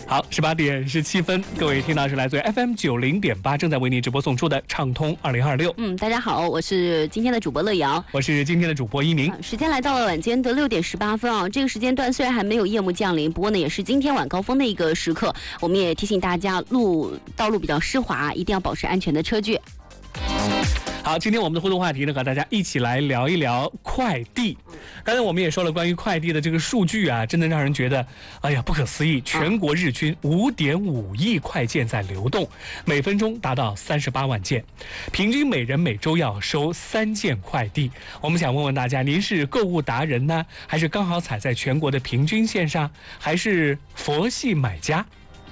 好，18:17，各位听到是来自于 FM 90.8，正在为您直播送出的畅通2026。 大家好，我是今天的主播乐瑶， 我是今天的主播一鸣。 时间来到了晚间的6:18啊，这个时间段虽然还没有夜幕降临，不过呢，也是今天晚高峰的一个时刻。我们也提醒大家，道路比较湿滑，一定要保持安全的车距。 好，今天我们的互动话题呢，和大家一起来聊一聊快递。刚才我们也说了关于快递的这个数据啊，真的让人觉得，哎呀，不可思议！全国日均5.5亿快件在流动，每分钟达到38万件，平均每人每周要收3件快递。我们想问问大家，您是购物达人呢，还是刚好踩在全国的平均线上，还是佛系买家？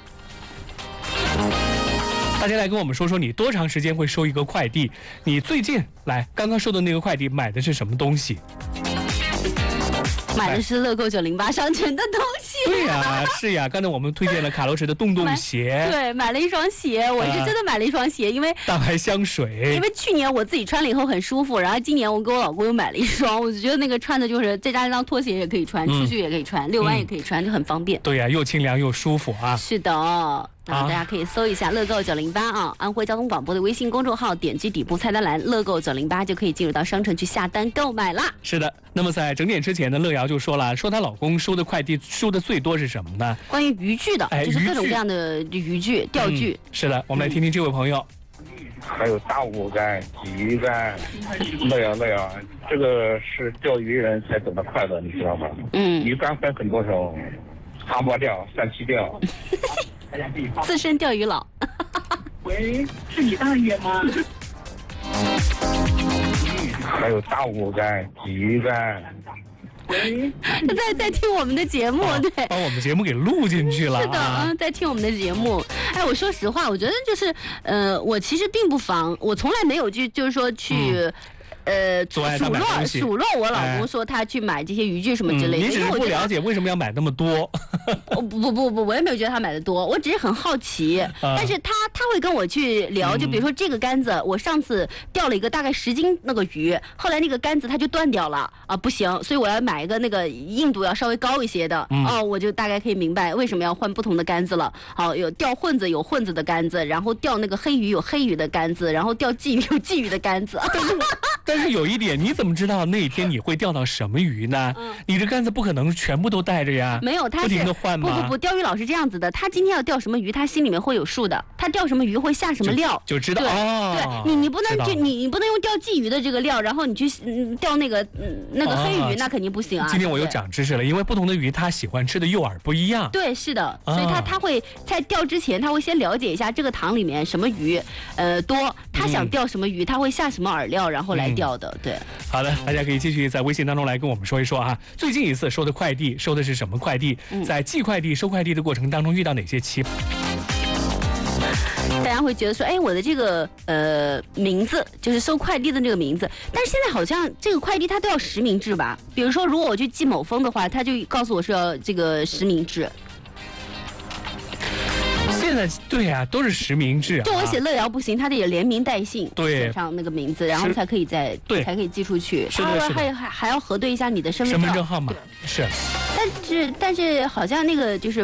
大家来跟我们说说，你多长时间会收一个快递？你最近刚刚收的那个快递买的是什么东西？ 买的是乐购908商城的东西。 对呀，是呀，刚才我们推荐了卡罗驰的洞洞鞋。 对，买了一双鞋，我是真的买了一双鞋，因为大牌香水。 因为去年我自己穿了以后很舒服，然后今年我给我老公又买了一双，我就觉得那个穿的就是再加上拖鞋也可以穿，出去也可以穿，遛弯也可以穿，就很方便。 对呀，又清凉又舒服啊。 是的。大家可以搜一下乐购908啊，安徽交通广播的微信公众号，点击底部菜单栏乐购908就可以进入到商城去下单购买啦。 是的，那么在整点之前呢，乐瑶就说了，说她老公收的快递收的最多是什么呢？关于渔具的，就是各种各样的渔具、钓具。 是的，我们来听听这位朋友。 还有大舞竿、鲫鱼竿，乐瑶，这个是钓鱼人才懂得快乐，你知道吗？鱼竿分很多种，蛤蟆钓、三七钓。 资深钓鱼佬。 喂，是你大爷吗？ 还有大舞竿、鲫鱼竿。 喂， 在听我们的节目，对， 把我们节目给录进去了。 是的，在听我们的节目。哎，我说实话，我觉得就是，我其实并不妨，我从来没有就是说去。数落我老公说他去买这些渔具什么之类的， 你只是不了解为什么要买那么多。 不，我也没有觉得他买的多，我只是很好奇。但是他会跟我去聊，就比如说这个杆子，我上次钓了一个大概10斤那个鱼，后来那个杆子它就断掉了啊，不行，所以我要买一个那个硬度要稍微高一些的。我就大概可以明白为什么要换不同的杆子了。好，有钓混子有混子的杆子，然后钓那个黑鱼有黑鱼的杆子，然后钓鲫鱼有鲫鱼的杆子。 但是有一点，你怎么知道那一天你会钓到什么鱼呢？你这杆子不可能全部都带着呀。 没有，他不停的换吗？ 不，钓鱼佬是这样子的，他今天要钓什么鱼，他心里面会有数的。他钓什么鱼会下什么料， 就知道。 对，你不能去，你不能用钓鲫鱼的这个料，然后你去钓那个黑鱼，那肯定不行啊。 今天我又长知识了，因为不同的鱼它喜欢吃的诱饵不一样。 对，是的，所以他会在钓之前，他会先了解一下这个塘里面什么鱼多，他想钓什么鱼，他会下什么饵料，然后来钓的。对。 好的，大家可以继续在微信当中来跟我们说一说啊，最近一次收的快递收的是什么快递？在寄快递、收快递的过程当中遇到哪些奇葩？ 大家会觉得说，哎，我的这个名字就是收快递的这个名字，但是现在好像这个快递它都要实名制吧？比如说，如果我去寄某风的话，他就告诉我是要这个实名制。 现在对呀，都是实名制。 就我写乐瑶不行，他得连名带姓， 对， 写上那个名字，然后才可以才可以寄出去。 是的， 还要核对一下你的身份证号码。是。 但是好像那个就是，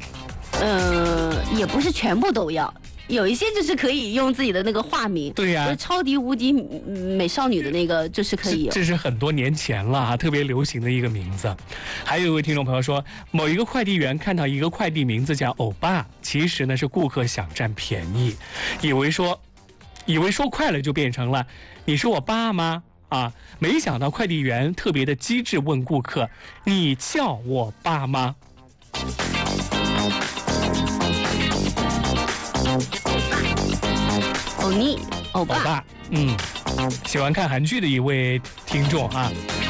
也不是全部都要。有一些就是可以用自己的那个化名， 对呀， 超级无敌美少女的那个就是可以。 这是很多年前了啊，特别流行的一个名字。还有一位听众朋友说，某一个快递员看到一个快递名字叫欧巴，其实呢是顾客想占便宜，以为说快了就变成了你是我爸吗？啊，没想到快递员特别的机智，问顾客你叫我爸吗？欧巴，喜欢看韩剧的一位听众啊。